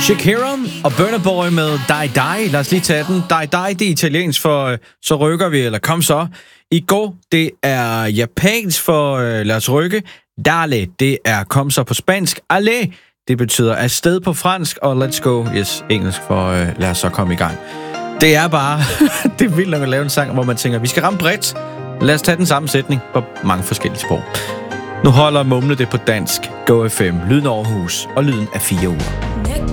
Shakira og Burna Boy med Die Die. Lad os lige tage den. Die Die, det er italiensk for så rykker vi, eller kom så. I går, det er japansk for lad os rykke. Dale, det er kom så på spansk. Allez, det betyder afsted på fransk. Og let's go, yes, engelsk for lad os så komme i gang. Det er bare, det er vildt, når man laver en sang, hvor man tænker, vi skal ramme bredt. Lad os tage den samme sætning på mange forskellige sprog. Nu holder Mumle det på dansk. Go FM, lyden Aarhus og lyden af 4 uger.